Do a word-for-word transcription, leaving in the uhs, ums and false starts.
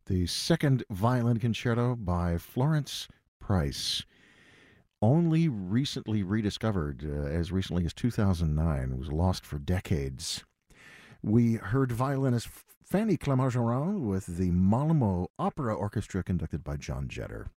the second violin concerto by Florence Price. Only recently rediscovered, uh, as recently as two thousand nine, was lost for decades. We heard violinist Fanny Clermont-Ferrand with the Malmo Opera Orchestra conducted by John Jetter.